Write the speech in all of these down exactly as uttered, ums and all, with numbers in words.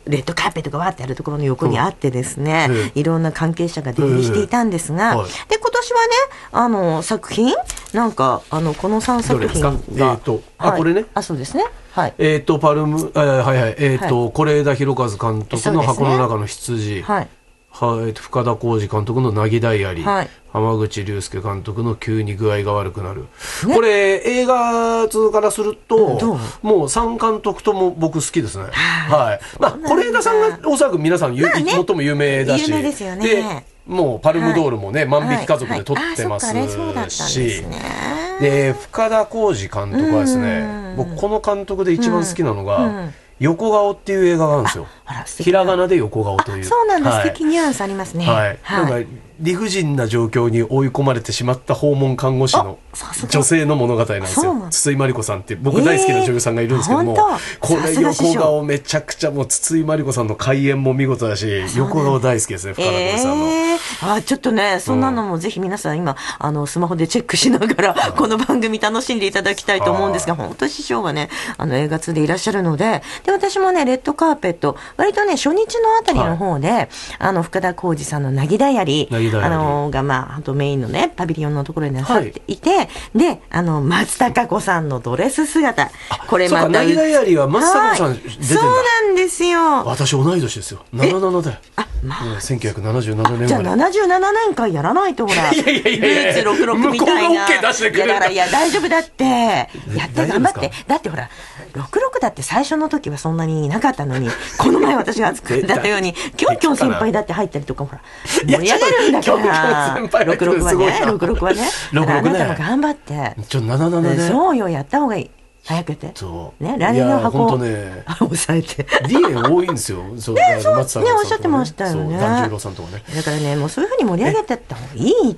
レッドカーペットがわーってあるところの横にあってですね、うん、いろんな関係者が出入りしていたんですが、うんはい、で今年はねあの作品なんかあのこのさんさく品が、 えーとあ、はい、これねあそうですねはい、 えーとパルムあはいはいえーと是、はい、枝裕和監督の箱の中の羊、はいはい、深田浩二監督の凪ダイアリー、はい、浜口竜介監督の急に具合が悪くなる、ね、これ映画通からすると、うん、もうさん監督とも僕好きですね、はいまあ、是枝さんがおそらく皆さん、まあね、最も有名だし有名ですよねでもうパルムドールもね、はい、万引き家族で撮ってますし、で深田浩二監督はですね僕この監督で一番好きなのが、うんうん横顔っていう映画があるんですよ。ひらがなで横顔という。 そうなんだ、はい、素敵ニュアンスありますね。 はい。はい、なんか理不尽な状況に追い込まれてしまった訪問看護師の女性の物語なんですよ。筒井真理子さんって僕大好きな女優さんがいるんですけども、えー、これ横顔めちゃくちゃもう筒井真理子さんの開演も見事だし、横顔大好きですね、深田浩二さんの。 えー、あちょっとねそんなのもぜひ皆さん今あのスマホでチェックしながらこの番組楽しんでいただきたいと思うんですが、本当に師匠がねあの映画通でいらっしゃるので、で私もねレッドカーペット割とね初日のあたりの方で、はい、あの深田浩二さんの凪ダイアリーあのがまああとメインのねパビリオンのところになさっていて、はい、であの松たか子さんのドレス姿、これまた凪ダイアリーは松たか子さん出てるんだ。 そうなんですよ。 私同い年ですよ。ななじゅうななだよ。あ、まあ、せんきゅうひゃくななじゅうななねんじゃあななじゅうななねんかんやらないとほらいやいやいやいやルーツろくじゅうろくみたいな向こうが OK 出してくれるんだ。 いやいや大丈夫だってやって頑張って。だってほらろくじゅうろくだって最初の時はそんなにいなかったのにこの前私が作ったようにキョンキョン先輩だって入ったりとかほら盛り上がるんだからろくじゅうろくはねろくじゅうろくはねだからあなたも頑張ってちょななじゅうななねそうよやった方がいい。早くやってそうね来年の箱をね押さえてディーエヌ 多いんですよ。そうねそうねおっしゃってましたよね。 團十郎さんとかね。 だからねもうそういうふうに盛り上げていった方がいいって。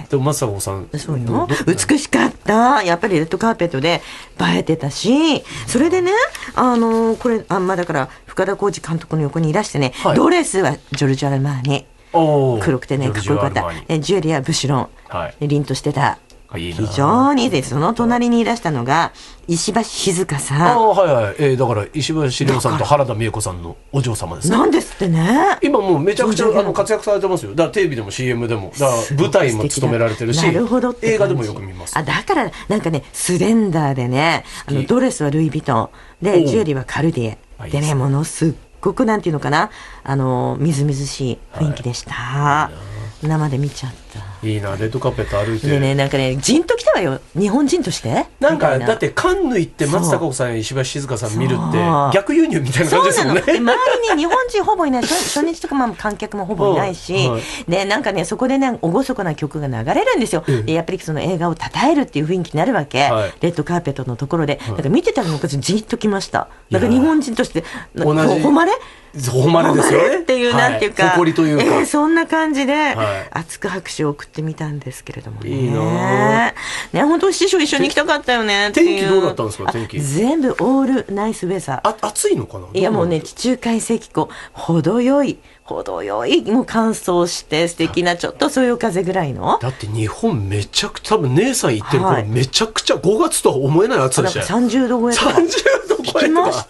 でも松坂さんそうよ美しかったやっぱりレッドカーペットで映えてたし、それでねあのこれあまあだから深田浩二監督の横にいらしてね、はい、ドレスはジョルジョ・アルマーニ黒くてねかっこよかった。ジュエリーはブシュロン、はい、凛としてた非常にいいです。その隣にいらしたのが石橋静香さん。 あ、はいはい、えー、だから石橋亮さんと原田美恵子さんのお嬢様ですね。 なんですってね。 今もうめちゃくちゃあの活躍されてますよ。だからテレビでも シーエム でもだから舞台も務められてるし、なるほど映画でもよく見ます。 あだからなんかねスレンダーでねあのドレスはルイ・ヴィトンでジュエリーはカルディエでねものすっごくなんていうのかなあのみずみずしい雰囲気でした。はい、生で見ちゃった。 いいなレッドカーペット歩いてでねなんかねじんときたわよ日本人としてなんかだってカンヌ行って松たか子さんや石橋静香さん見るって逆輸入みたいな感じですもんね。 で周りに日本人ほぼいない初日とかまあ観客もほぼいないし、はい、でなんかねそこでね厳かな曲が流れるんですよ、うん、でやっぱりその映画を称えるっていう雰囲気になるわけ、はい、レッドカーペットのところで、はい、なんか見てたら昔じんときました。なんか日本人として同じ誉れ誉れですよねっていう、はい、なんていうか誇りというか、 えー、そんな感じで、はい、熱く拍手を送ってみたんですけれどもね。 いいなね本当師匠一緒に行きたかったよねっていう。 天気どうだったんですか。天気全部オールナイスウェザー。 あ暑いのかな。 いやもうね地中海性気候程よい程よいもう乾燥して素敵なちょっとそよ風ぐらいの。 だって日本めちゃくちゃ多分姉さん行ってる頃、はい、めちゃくちゃごがつとは思えない暑さでしたよ。 さんじゅうど超えとかさんじゅうど超えとか聞きました。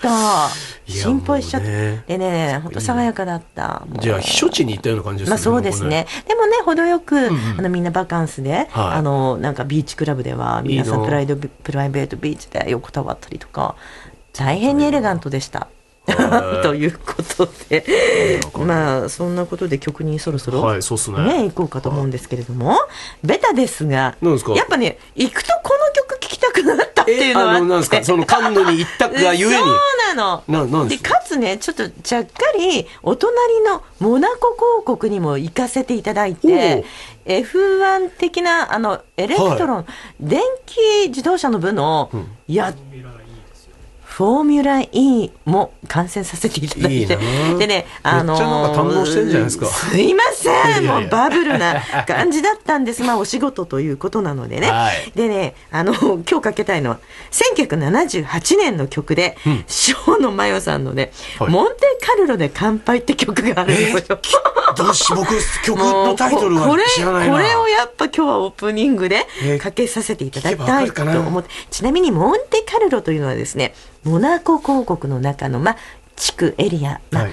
心配しちゃって、ね、でね本当爽やかだった。 じゃあ避暑地に行ったような感じですね。 まあそうですね。でもね程よく、うんうん、あのみんなバカンスで、はい、あのなんかビーチクラブでは皆さんプライドプライベートビーチで横たわったりとか大変にエレガントでした。ということでまあそんなことで曲にそろそろ、 はいそうっすね、 ね、行こうかと思うんですけれども、はい、ベタですがやっぱね行くとこの曲聴きたくなったっていうのはあって、えあのなんですかそのカンヌに行ったがゆえにそうなのななんでかつねちょっとちゃっかりお隣のモナコ公国にも行かせていただいて エフワン 的なあのエレクトロン、はい、電気自動車の部の、うん、やっフォーミュラ E も観戦させていただいて、 いいでね、あのー、 めっちゃなんか堪能してるんじゃないですか。 すいません、もうバブルな感じだったんです。まあお仕事ということなのでね。はい、でね、あの今日かけたいのはせんきゅうひゃくななじゅうはちねんの曲で、うん、生野真世さんのね、はい、モンテカルロで乾杯って曲があるんですよ。 どうし僕曲のタイトルは知らないな。 これ、これをやっぱ今日はオープニングでかけさせていただきたいと思って、ちなみにモンテカルロというのはですね。モナコ公国の中の、まあ、地区エリア、まあはい、